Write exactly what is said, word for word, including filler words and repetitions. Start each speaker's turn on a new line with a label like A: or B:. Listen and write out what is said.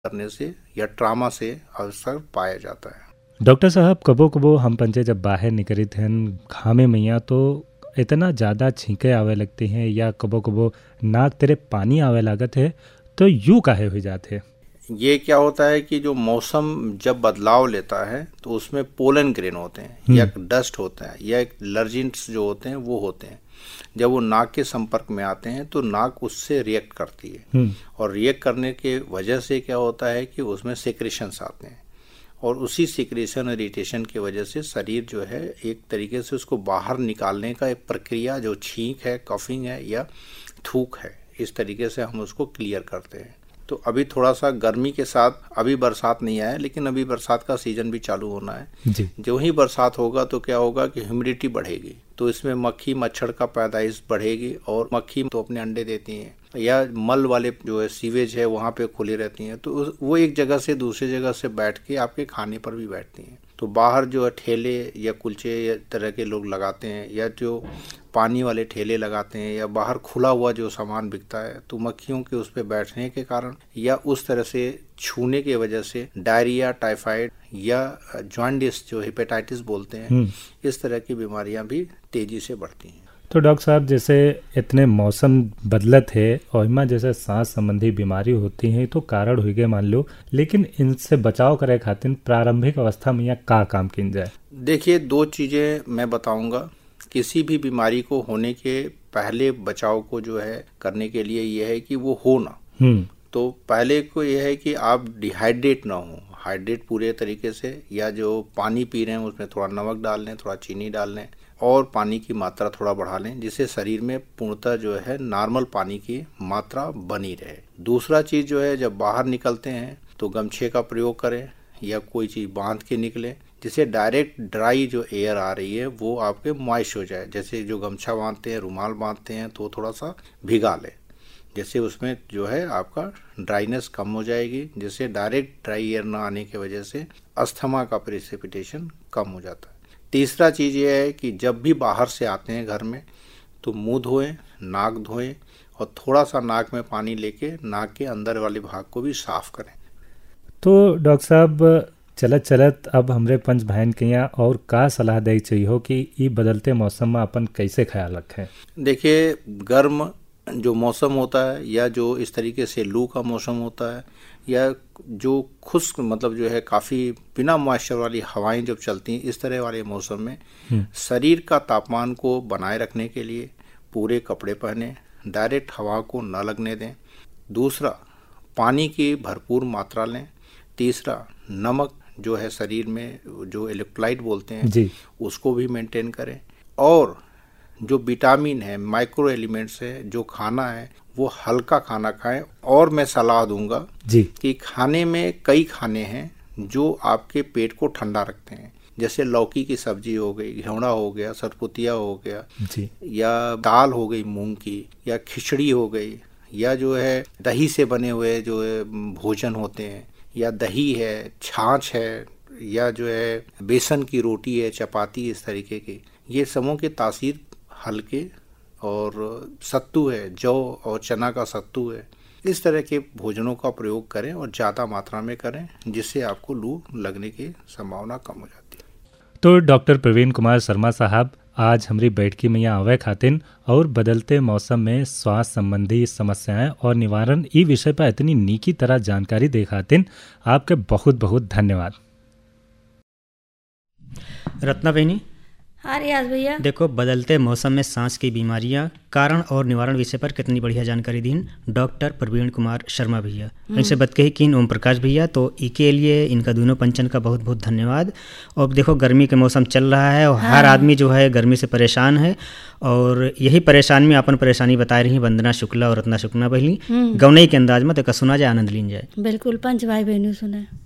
A: करने से या ट्रामा से अवसर पाया जाता है।
B: डॉक्टर साहब, कबो कबो हम पंचे जब बाहर निकलते हैं घामे मैया तो इतना ज़्यादा छींके आवे लगती हैं या कबो कबो नाक तेरे पानी आवे लागत है, तो यूँ काहे हो जाते हैं?
A: ये क्या होता है कि जो मौसम जब बदलाव लेता है तो उसमें पोलन ग्रेन होते हैं या डस्ट होता है या एलर्जेंट्स जो होते हैं वो होते हैं। जब वो नाक के संपर्क में आते हैं तो नाक उससे रिएक्ट करती है और रिएक्ट करने के वजह से क्या होता है कि उसमें सेक्रेशंस आते हैं और उसी सिक्रेशन और इरिटेशन की वजह से शरीर जो है एक तरीके से उसको बाहर निकालने का एक प्रक्रिया, जो छींक है, कफिंग है या थूक है, इस तरीके से हम उसको क्लियर करते हैं। तो अभी थोड़ा सा गर्मी के साथ, अभी बरसात नहीं आया लेकिन अभी बरसात का सीजन भी चालू होना है जी। जो ही बरसात होगा तो क्या होगा कि ह्यूमिडिटी बढ़ेगी, तो इसमें मक्खी मच्छर का पैदाइश बढ़ेगी और मक्खी तो अपने अंडे देती हैं या मल वाले जो है सीवेज है वहाँ पे खुली रहती हैं, तो वो एक जगह से दूसरी जगह से बैठ के आपके खाने पर भी बैठती हैं। तो बाहर जो है ठेले या कुलचे या तरह के लोग लगाते हैं या जो पानी वाले ठेले लगाते हैं या बाहर खुला हुआ जो सामान बिकता है, तो मक्खियों के उस पर बैठने के कारण या उस तरह से छूने की वजह से डायरिया, टाइफाइड या जॉन्डिस जो हेपेटाइटिस बोलते हैं, इस तरह की बीमारियां भी तेजी से बढ़ती हैं।
B: तो डॉक्टर साहब, जैसे इतने मौसम बदलत है और इमा जैसे सांस संबंधी बीमारी होती है तो कारण हो गए मान लो, लेकिन इनसे बचाव करे खातिर प्रारंभिक अवस्था में या का काम किन जाए?
A: देखिए, दो चीजें मैं बताऊंगा। किसी भी बीमारी को होने के पहले बचाव को जो है करने के लिए यह है कि वो हो ना, तो पहले को यह है कि आप डिहाइड्रेट ना हो, हाइड्रेट पूरे तरीके से, या जो पानी पी रहे हैं उसमें थोड़ा नमक डाल लें, थोड़ा चीनी डाल लें और पानी की मात्रा थोड़ा बढ़ा लें, जिससे शरीर में पूर्णतः जो है नॉर्मल पानी की मात्रा बनी रहे। दूसरा चीज जो है, जब बाहर निकलते हैं तो गमछे का प्रयोग करें या कोई चीज बांध के निकले, जिससे डायरेक्ट ड्राई जो एयर आ रही है वो आपके मॉइस्ट हो जाए। जैसे जो गमछा बांधते हैं, रुमाल बांधते हैं, तो थोड़ा सा भिगा लें, जैसे उसमें जो है आपका ड्राइनेस कम हो जाएगी, जिससे डायरेक्ट ड्राई एयर ना आने की वजह से अस्थमा का प्रेसिपिटेशन कम हो जाता है। तीसरा चीज़ ये है कि जब भी बाहर से आते हैं घर में तो मुंह धोएं, नाक धोएं और थोड़ा सा नाक में पानी लेके नाक के अंदर वाले भाग को भी साफ करें।
B: तो डॉक्टर साहब, चलत चलत अब हमरे पंच बहन के यहाँ और का सलाह दे चाहिए हो कि ये बदलते मौसम में अपन कैसे ख्याल रखें?
A: देखिए, गर्म जो मौसम होता है या जो इस तरीके से लू का मौसम होता है या जो खुश्क मतलब जो है काफ़ी बिना मॉइस्चर वाली हवाएं जब चलती हैं, इस तरह वाले मौसम में शरीर का तापमान को बनाए रखने के लिए पूरे कपड़े पहने, डायरेक्ट हवा को न लगने दें। दूसरा, पानी की भरपूर मात्रा लें। तीसरा, नमक जो है शरीर में जो इलेक्ट्रोलाइट बोलते हैं जी, उसको भी मेंटेन करें। और जो विटामिन है, माइक्रो एलिमेंट्स है, जो खाना है वो हल्का खाना खाएं। और मैं सलाह दूंगा जी कि खाने में कई खाने हैं जो आपके पेट को ठंडा रखते हैं, जैसे लौकी की सब्जी हो गई, घेवड़ा हो गया, सरपुतिया हो गया जी, या दाल हो गई मूंग की, या खिचड़ी हो गई, या जो है दही से बने हुए जो है भोजन होते हैं, या दही है, छाछ है, या जो है बेसन की रोटी है, चपाती, इस तरीके की। ये समों के तासीर हल्के, और सत्तू है, जौ और चना का सत्तू है, इस तरह के भोजनों का प्रयोग करें और ज़्यादा मात्रा में करें, जिससे आपको लू लगने की संभावना कम हो जाती है।
B: तो डॉक्टर प्रवीण कुमार शर्मा साहब, आज हमारी बैठकी में यहाँ आवे खातिन और बदलते मौसम में स्वास्थ्य संबंधी समस्याएं और निवारण ई विषय पर इतनी नीकी तरह जानकारी दे खातिन आपके बहुत बहुत धन्यवाद।
C: रत्ना बहनी,
D: हाँ रियाज भैया,
C: देखो बदलते मौसम में सांस की बीमारियां, कारण और निवारण विषय पर कितनी बढ़िया जानकारी दी डॉक्टर प्रवीण कुमार शर्मा भैया। इनसे बात कही कि ओम प्रकाश भैया, तो इसके लिए इनका दोनों पंचन का बहुत बहुत धन्यवाद। और देखो गर्मी के मौसम चल रहा है और हाँ। हर आदमी जो है गर्मी से परेशान है, और यही परेशानी में अपन परेशानी बता रही वंदना शुक्ला और रत्ना शुक्ला बहली गौनई के अंदाज में तो सुना जाए, आनंद लीन जाए।
D: बिल्कुल पंच भाई बहनों सुना।